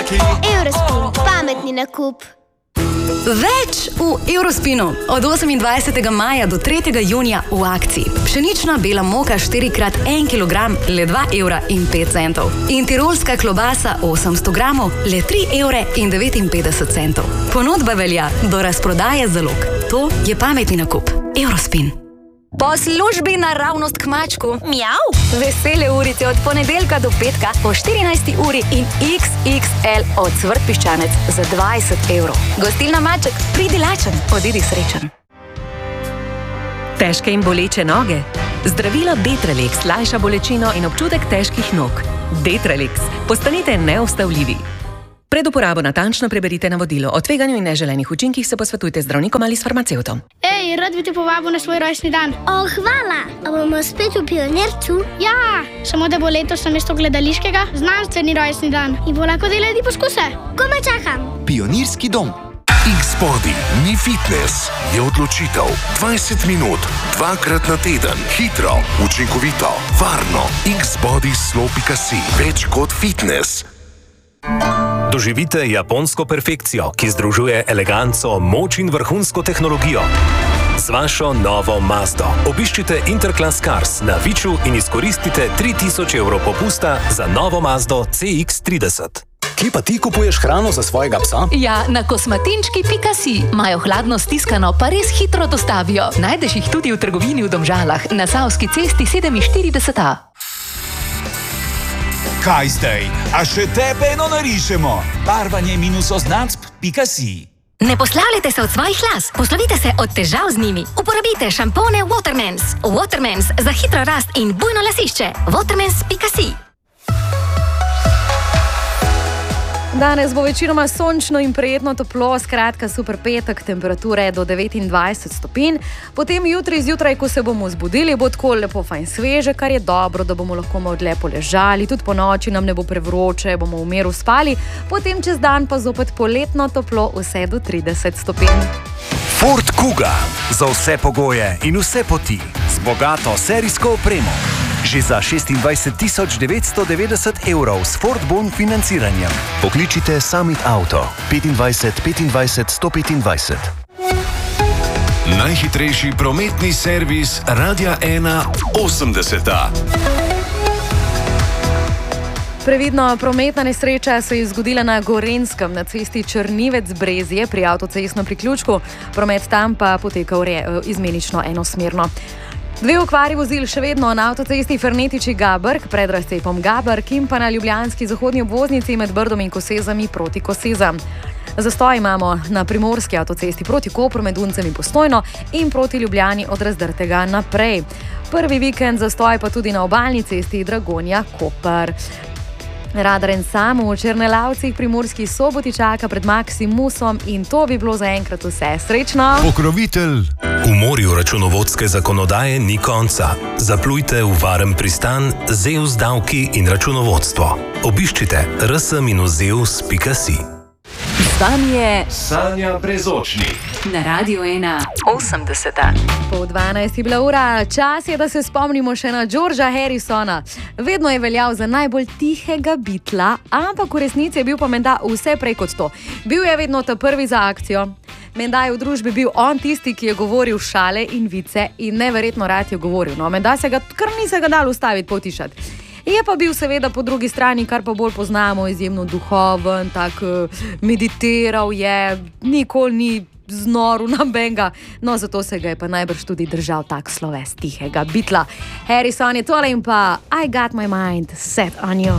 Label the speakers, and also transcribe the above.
Speaker 1: Eurospin, pametni nakup.
Speaker 2: Več v Eurospinu. Od 28. maja do 3. junija v akciji. Pšenična bela moka 4x1 kg, le 2,05 €. In tirolska klobasa 800 gramov, le 3,59 €. Ponudba velja do razprodaje zalog. To je pametni nakup. Eurospin. Po službi naravnost k mačku.
Speaker 1: Mjav.
Speaker 2: Vesele urice od ponedeljka do petka po 14. uri in XXL od Cvrt piščanec za 20 €. Gostilna Maček, pridi lačen, odidi srečen.
Speaker 3: Težke in boleče noge? Zdravilo Detralex lajša bolečino in občutek težkih nog. Detralex. Postanite neustavljivi. Pred uporabo natančno preberite navodilo. O tveganju in neželenih učinkih se posvetujte z zdravnikom ali s farmacevtom.
Speaker 4: Ej, rad bi te povabil na svoj rojstni dan.
Speaker 1: Hvala. A bomo spet v Pionircu?
Speaker 4: Ja, samo da bo letos namesto gledališkega znanstveni rojstni dan. In bo lahko delali poskuse.
Speaker 1: Komaj čakam.
Speaker 5: Pionirski dom. X-Body ni fitness, je odločitev. 20 minut, 2-krat na teden. Hitro, učinkovito, varno. X-Body slow.si. Več kot fitness.
Speaker 6: Doživite japonsko perfekcijo, ki združuje eleganco, moč in vrhunsko tehnologijo. Z vašo novo Mazdo obiščite Interclass Cars na Viču in izkoristite 3000 € popusta za novo Mazdo CX-30.
Speaker 7: Kje pa ti kupuješ hrano za svojega psa?
Speaker 8: Ja, na kosmatinčki.si. Imajo hladno stiskano, pa res hitro dostavijo. Najdeš jih tudi v trgovini v Domžalah, na Savski cesti 47A.
Speaker 9: Kaj zdaj? A še tebe eno narišemo? barvanje-oznacb.si.
Speaker 10: Ne poslavljajte se od svojih las, poslovite se od težav z njimi. Uporabite šampone Watermans. Watermans za hitro rast in bujno lasišče. Watermans.si.
Speaker 2: Danes bo večinoma sončno in prijetno toplo, skratka super petek, temperature do 29 stopinj. Potem jutri zjutraj, ko se bomo zbudili, bo tako lepo fajn sveže, kar je dobro, da bomo lahko malo dlje poležali. Tudi po noči nam ne bo prevroče, bomo v miru spali. Potem čez dan pa zopet poletno toplo, vse do 30 stopinj.
Speaker 11: Ford Kuga. Za vse pogoje in vse poti. Z bogato serijsko opremo. Že za 26.990 € s Ford Bon financiranjem.
Speaker 5: Pokličite Summit Auto 25 25 125. Najhitrejši prometni servis Radia 1 80.
Speaker 2: Previdno, prometna nesreča se je zgodila na Gorenjskem, na cesti Črnivec-Brezje pri avtocestnem priključku. Promet tam pa poteka izmenično enosmerno. 2 okvari vozil še vedno na avtocesti Fernetiči-Gabrk pred razcepom Gabrk in pa na ljubljanski zahodni obvoznici med Brdom in Kosezami proti Kosezam. Zastoj imamo na primorski avtocesti proti Kopru med Uncem in Postojno in proti Ljubljani od Razdrtega naprej. Prvi vikend zastoj pa tudi na obalni cesti Dragonja-Koper. Radaren sam v Črnelavcih Primorski Soboti čaka pred Maximusom in to bi bilo zaenkrat vse. Srečno!
Speaker 5: Pokrovitelj.
Speaker 6: V morju računovodske zakonodaje ni konca. Zaplujte v varen pristan Zeus davki in računovodstvo. Obiščite rs-zeus.si.
Speaker 8: Z vami je
Speaker 9: Sanja Brezočnik.
Speaker 8: na Radio 1 80.
Speaker 2: Po 12 je bila ura, čas je, da se spomnimo še na Georgea Harrisona. Vedno je veljal za najbolj tihega Beatla, ampak v resnici je bil pa menda vse prej kot to. Bil je vedno ta prvi za akcijo. Menda je v družbi bil on tisti, ki je govoril šale in vice in neverjetno rad je govoril. No, menda se ga kar ni se ga dal ustaviti, potišati. Je pa bil seveda po drugi strani, kar pa bolj poznamo, izjemno duhoven, tak meditiral je, nikoli ni znoril nobenega, no zato se ga je pa najbrž tudi držal tak sloves tihega Beatla. Harrison je tole in pa I got my mind set on you.